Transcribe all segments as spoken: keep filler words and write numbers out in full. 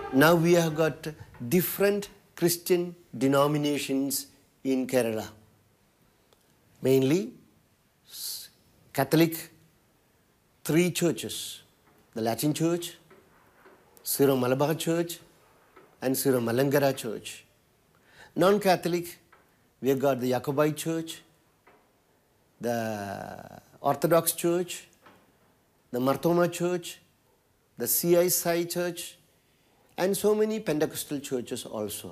Now we have got different Christian denominations in Kerala. Mainly Catholic, three churches, the Latin Church, Syro Malabar Church, and Syro Malangara Church. Non-Catholic, we have got the Jacobite Church, the Orthodox Church, the Marthoma Church, the C I S I Church, and so many Pentecostal churches also.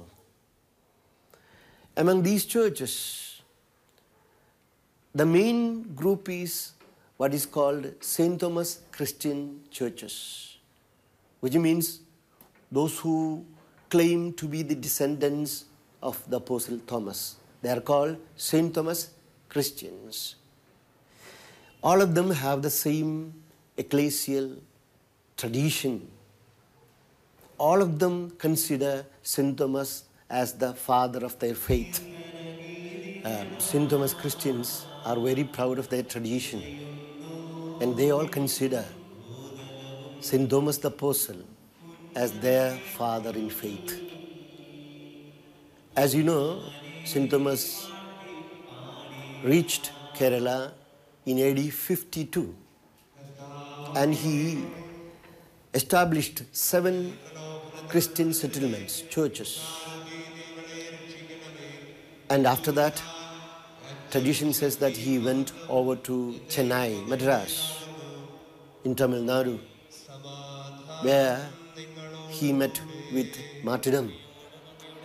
Among these churches, the main group is what is called Saint Thomas Christian Churches, which means those who claim to be the descendants of the Apostle Thomas. They are called Saint Thomas Christians. All of them have the same ecclesial tradition. All of them consider Saint Thomas as the father of their faith. Um, Saint Thomas Christians are very proud of their tradition, and they all consider Saint Thomas the Apostle as their father in faith. As you know, Saint Thomas reached Kerala in A D fifty-two, and he established seven Christian settlements, churches. And after that, tradition says that he went over to Chennai, Madras, in Tamil Nadu, where he met with martyrdom.